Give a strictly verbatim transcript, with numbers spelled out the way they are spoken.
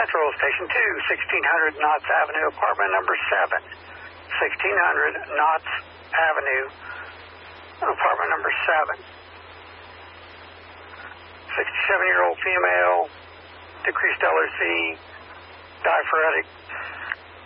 Metro Station two, sixteen hundred Knotts Avenue, apartment number seven. sixteen hundred Knotts Avenue, apartment number seven. sixty-seven-year-old female, decreased L R C, diaphoretic